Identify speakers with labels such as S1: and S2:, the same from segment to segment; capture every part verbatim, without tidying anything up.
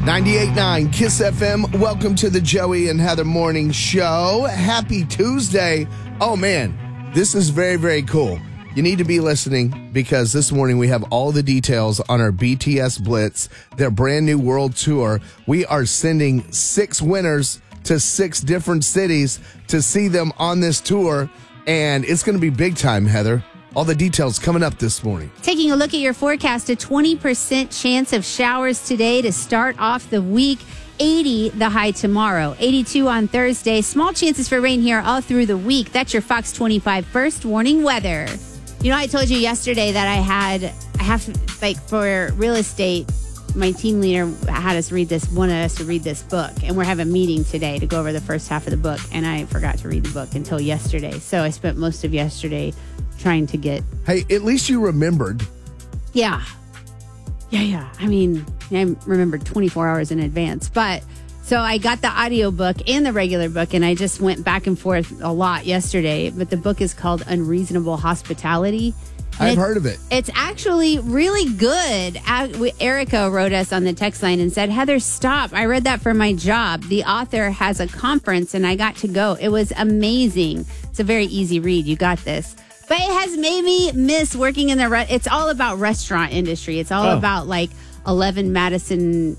S1: ninety-eight point nine Kiss F M. Welcome to the Joey and Heather Morning Show. Happy Tuesday. Oh, man, this is very, very cool. You need to be listening because this morning we have all the details on our B T S Blitz, their brand new world tour. We are sending six winners to six different cities to see them on this tour, and it's going to be big time, Heather. All the details coming up this morning.
S2: Taking a look at your forecast, a twenty percent chance of showers today to start off the week. eighty the high tomorrow. eighty-two on Thursday. Small chances for rain here all through the week. That's your Fox twenty-five first warning weather. You know, I told you yesterday that I had, I have, like, for real estate, my team leader had us read this, wanted us to read this book. And we're having a meeting today to go over the first half of the book. And I forgot to read the book until yesterday. So I spent most of yesterday trying to get...
S1: Hey, at least you remembered.
S2: Yeah. Yeah, yeah. I mean, I remembered twenty-four hours in advance. But... So I got the audiobook and the regular book, and I just went back and forth a lot yesterday. But the book is called Unreasonable Hospitality.
S1: I've heard of it.
S2: It's actually really good. Erica wrote us on the text line and said, Heather, stop. I read that for my job. The author has a conference, and I got to go. It was amazing. It's a very easy read. You got this. But it has made me miss working in the... Re- it's all about restaurant industry. It's all
S1: oh.
S2: about, like, eleven Madison...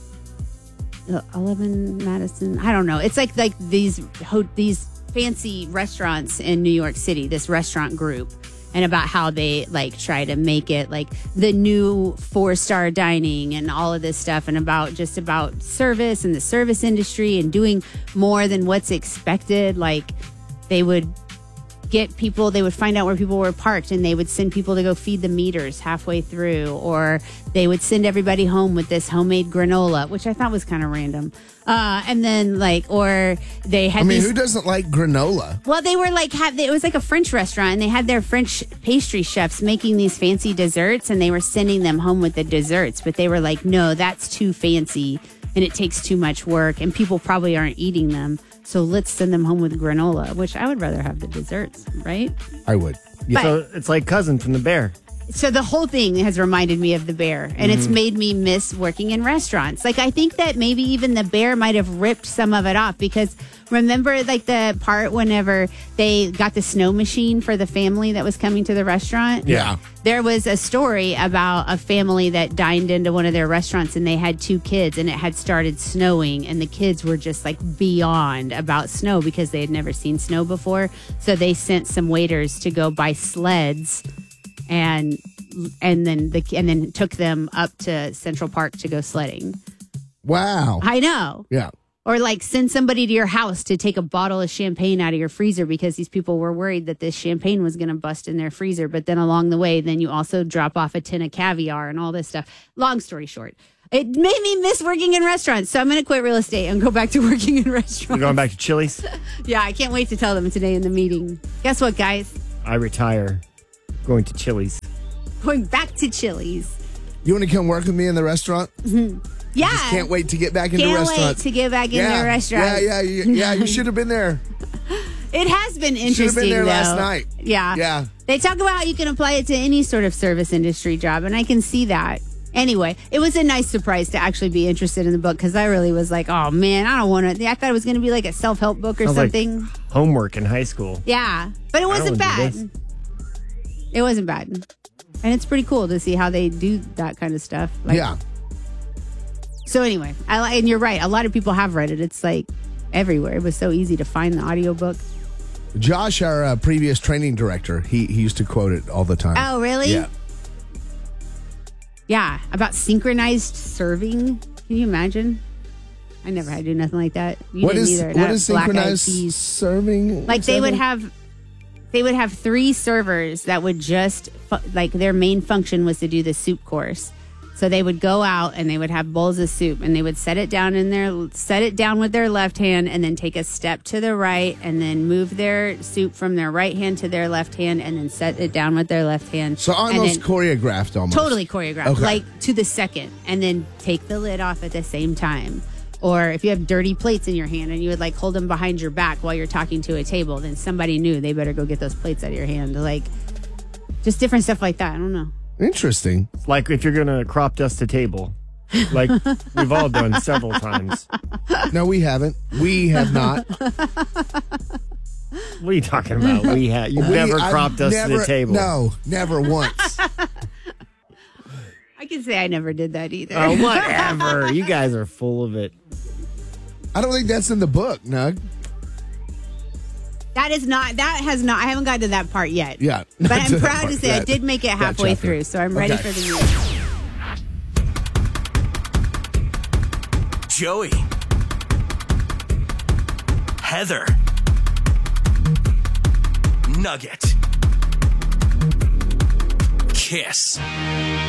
S2: eleven Madison. I don't know. It's like like these ho- these fancy restaurants in New York City, this restaurant group, and about how they like try to make it like the new four-star dining and all of this stuff, and about just about service and the service industry and doing more than what's expected. Like they would get people, they would find out where people were parked and they would send people to go feed the meters halfway through, or they would send everybody home with this homemade granola, which I thought was kind of random. Uh, and then like, or they had
S1: I mean,
S2: these,
S1: who doesn't like granola?
S2: well, they were like, have, it was like a French restaurant, and they had their French pastry chefs making these fancy desserts, and they were sending them home with the desserts, but they were like, no, that's too fancy and it takes too much work and people probably aren't eating them. So let's send them home with granola, which I would rather have the desserts, right?
S1: I would.
S2: Yeah.
S3: So it's like Cousin from The Bear.
S2: So the whole thing has reminded me of The Bear, and mm-hmm. it's made me miss working in restaurants. Like, I think that maybe even The Bear might have ripped some of it off, because remember, like, the part whenever they got the snow machine for the family that was coming to the restaurant?
S1: Yeah.
S2: There was a story about a family that dined into one of their restaurants, and they had two kids, and it had started snowing, and the kids were just, like, beyond about snow because they had never seen snow before. So they sent some waiters to go buy sleds and and then the and then took them up to Central Park to go sledding.
S1: Wow.
S2: I know.
S1: Yeah.
S2: Or like send somebody to your house to take a bottle of champagne out of your freezer because these people were worried that this champagne was going to bust in their freezer. But then along the way, then you also drop off a tin of caviar and all this stuff. Long story short, it made me miss working in restaurants. So I'm going to quit real estate and go back to working in restaurants.
S3: You're going back to Chili's?
S2: Yeah, I can't wait to tell them today in the meeting. Guess what, guys?
S3: I retire. Going to Chili's.
S2: Going back to Chili's.
S1: You want to come work with me in the restaurant?
S2: Mm-hmm. Yeah.
S1: I just can't wait to get back into
S2: can't
S1: restaurants.
S2: Wait to get back
S1: yeah.
S2: into restaurants.
S1: Yeah, yeah, yeah. Yeah, you should have been there.
S2: It has been interesting.
S1: Should have been there
S2: though.
S1: last night.
S2: Yeah.
S1: Yeah.
S2: They talk about how you can apply it to any sort of service industry job, and I can see that. Anyway, it was a nice surprise to actually be interested in the book, because I really was like, oh, man, I don't want to. I thought it was going to be like a self-help book or
S3: Sounds
S2: something.
S3: Like homework in high school.
S2: Yeah. But it wasn't bad. It wasn't bad. And it's pretty cool to see how they do that kind of stuff. Like,
S1: yeah.
S2: So anyway, I and you're right. A lot of people have read it. It's like everywhere. It was so easy to find the audiobook.
S1: Josh, our uh, previous training director, he, he used to quote it all the time.
S2: Oh, really?
S1: Yeah.
S2: Yeah. About synchronized serving. Can you imagine? I never had to do nothing like that. You
S1: what
S2: didn't
S1: is,
S2: either.
S1: what is synchronized serving?
S2: Like they would have... They would have three servers that would just, fu- like their main function was to do the soup course. So they would go out and they would have bowls of soup, and they would set it down in their, set it down with their left hand, and then take a step to the right, and then move their soup from their right hand to their left hand, and then set it down with their left hand.
S1: So almost choreographed almost.
S2: Totally choreographed,
S1: okay.
S2: Like to the second, and then take the lid off at the same time. Or if you have dirty plates in your hand and you would like hold them behind your back while you're talking to a table, then somebody knew they better go get those plates out of your hand. Like, just different stuff like that. I don't know.
S1: Interesting.
S3: Like if you're going to crop dust a table. like we've all done several times.
S1: No, we haven't. We have not.
S3: What are you talking about? We have. You've
S1: We-
S3: never
S1: I've
S3: cropped us
S1: never-
S3: to the table.
S1: No, never once.
S2: I can say I never did that either.
S3: Oh, whatever. You guys are full of it.
S1: I don't think that's in the book, Nug.
S2: That is not, that has not, I haven't gotten to that part yet.
S1: Yeah.
S2: But
S1: not
S2: I'm
S1: to that
S2: proud
S1: part,
S2: to say I
S1: that-
S2: did make it
S1: that
S2: halfway
S1: chapter.
S2: through, so I'm ready
S1: Okay.
S2: for the news.
S4: Joey. Heather. Nugget. Kiss.